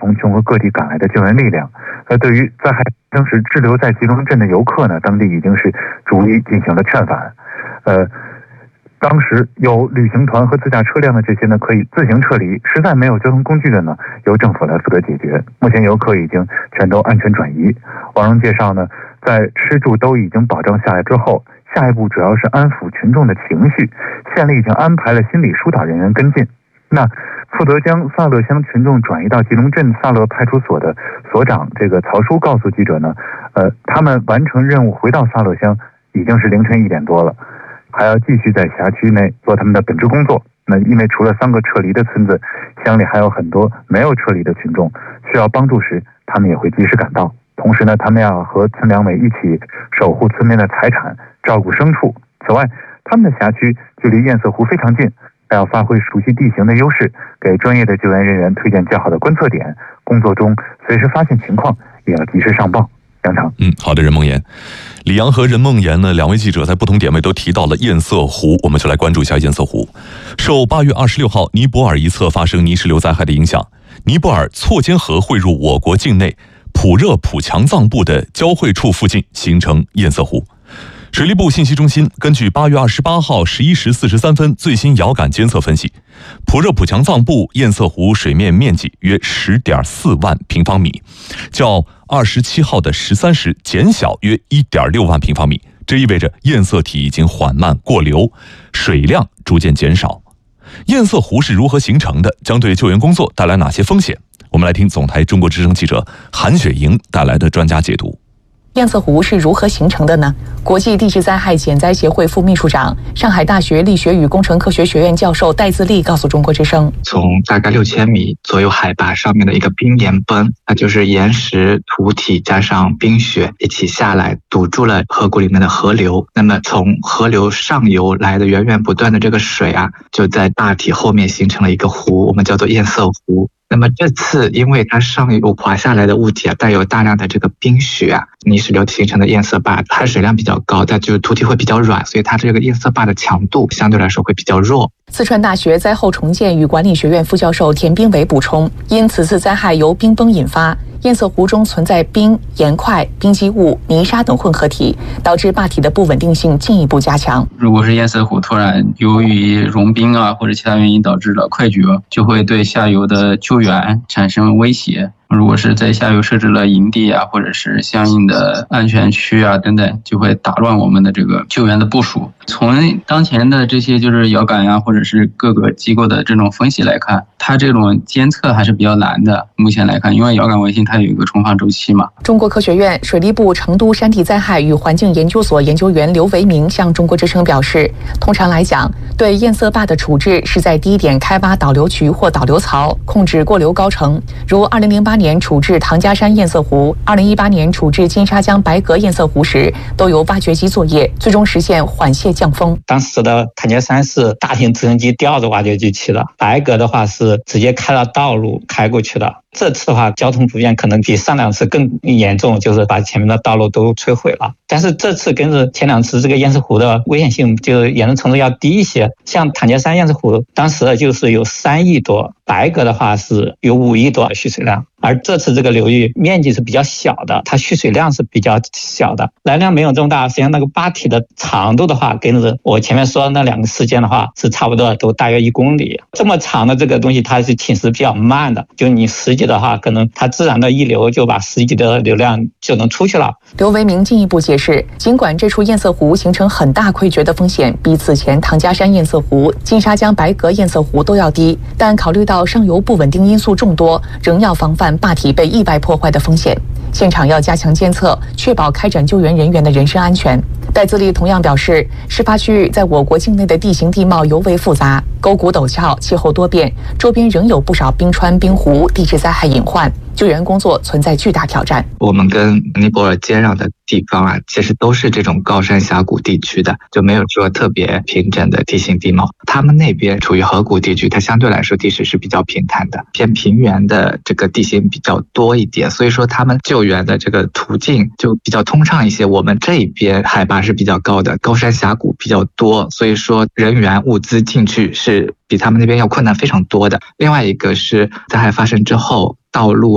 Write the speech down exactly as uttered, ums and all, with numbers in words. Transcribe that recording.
从全国各地赶来的救援力量。呃，对于灾害当时滞留在吉隆镇的游客呢，当地已经是逐一进行了劝返。呃，当时有旅行团和自驾车辆的这些呢，可以自行撤离；实在没有交通工具的呢，由政府来负责解决。目前游客已经全都安全转移。网上介绍呢，在吃住都已经保障下来之后，下一步主要是安抚群众的情绪。县里已经安排了心理疏导人员跟进。那负责将萨勒乡群众转移到吉隆镇萨勒派出所的所长这个曹叔告诉记者呢，呃，他们完成任务回到萨勒乡已经是凌晨一点多了，还要继续在辖区内做他们的本职工作。那因为除了三个撤离的村子，乡里还有很多没有撤离的群众，需要帮助时，他们也会及时赶到。同时呢，他们要和村两委一起守护村民的财产，照顾牲畜。此外，他们的辖区距离堰塞湖非常近，还要发挥熟悉地形的优势，给专业的救援人员推荐较好的观测点。工作中随时发现情况，也要及时上报。杨长， 嗯，好的，任梦妍。李阳和任梦妍呢，两位记者在不同点位都提到了堰塞湖，我们就来关注一下堰塞湖。受八月二十六号尼泊尔一侧发生泥石流灾害的影响，尼泊尔错间河汇入我国境内普热普强藏部的交汇处附近形成堰塞湖。水利部信息中心根据八月二十八号十一时四十三分最新遥感监测分析，普热普强藏部堰塞湖水面面积约十点四万平方米，较二十七号的十三时减小约一点六万平方米。这意味着堰塞体已经缓慢过流，水量逐渐减少。堰塞湖是如何形成的？将对救援工作带来哪些风险？我们来听总台中国之声记者韩雪莹带来的专家解读。 堰塞湖是如何形成的呢？国际地质灾害减灾协会副秘书长、上海大学力学与工程科学学院教授戴自立告诉中国之声， 从大概六千米左右海拔上面的一个冰岩崩，那就是岩石、土体加上冰雪一起下来，堵住了河谷里面的河流。那么从河流上游来的源源不断的这个水啊，就在大体后面形成了一个湖，我们叫做堰塞湖。那么这次因为它上游滑下来的物体啊，带有大量的这个冰雪啊，泥石流形成的堰塞坝，它水量比较高，但就是土体会比较软，所以它这个堰塞坝的强度相对来说会比较弱。 四川大学灾后重建与管理学院副教授田斌伟补充，因此次灾害由冰崩引发，堰塞湖中存在冰、岩块、冰积物、泥沙等混合体，导致坝体的不稳定性进一步加强。 如果是堰塞湖突然由于融冰啊或者其他原因导致了溃决，就会对下游的救援产生威胁。如果是在下游设置了营地啊，或者是相应的安全区啊等等，就会打乱我们的这个救援的部署。从当前的这些就是遥感呀，或者是各个机构的这种分析来看，它这种监测还是比较难的。目前来看，因为遥感卫星它有一个重放周期嘛。 中国科学院水利部成都山地灾害与环境研究所研究员刘维明向中国之声表示，通常来讲，对堰塞坝的处置是在低点开挖导流渠或导流槽，控制过流高程。如二零零八年处置唐家山堰塞湖，二零一八年处置金沙江白河堰塞湖时，都由挖掘机作业，最终实现缓泄降风。 当时的唐家山是大型直升机吊着挖掘机去的，白河的话是直接开了道路开过去的。这次的话，交通不便可能比上两次更严重，就是把前面的道路都摧毁了。但是这次跟着前两次，这个堰塞湖的危险性就严重程度要低一些。像唐家山堰塞湖，当时就是有三亿多，白河的话是有五亿多蓄水量。而这次这个流域面积是比较小的，它蓄水量是比较小的，来量没有这么大。实际上那个坝体的长度的话，跟着我前面说的那两个事件的话是差不多，都大约一公里。这么长的这个东西，它是侵蚀比较慢的，就你十级的话，可能它自然的溢流就把十级的流量就能出去了。 刘维明进一步解释，尽管这处堰塞湖形成很大溃决的风险比此前唐家山堰塞湖、金沙江白河堰塞湖都要低，但考虑到上游不稳定因素众多，仍要防范坝体被意外破坏的风险。现场要加强监测，确保开展救援人员的人身安全。戴自立同样表示，事发区域在我国境内的地形地貌尤为复杂，沟谷陡峭，气候多变，周边仍有不少冰川、冰湖，地质灾害隐患，救援工作存在巨大挑战。 我们跟尼泊尔接壤的地方啊，其实都是这种高山峡谷地区的，就没有说特别平整的地形地貌。他们那边处于河谷地区，它相对来说地势是比较平坦的，偏平原的这个地形比较多一点，所以说他们救援的这个途径就比较通畅一些。我们这边海拔是比较高的，高山峡谷比较多，所以说人员物资进去是比他们那边要困难非常多的。另外一个是灾害发生之后，道路